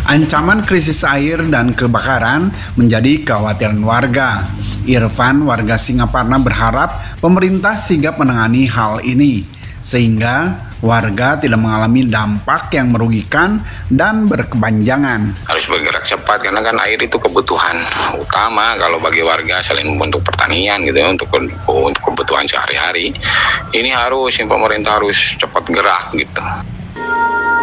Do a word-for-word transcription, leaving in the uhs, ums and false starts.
Ancaman krisis air dan kebakaran menjadi kekhawatiran warga. Irfan, warga Singaparna, berharap pemerintah sigap menangani hal ini, sehingga warga tidak mengalami dampak yang merugikan dan berkepanjangan. Harus bergerak cepat karena kan air itu kebutuhan utama kalau bagi warga, selain untuk pertanian gitu ya, untuk untuk kebutuhan sehari-hari. Ini harus pemerintah harus cepat gerak gitu.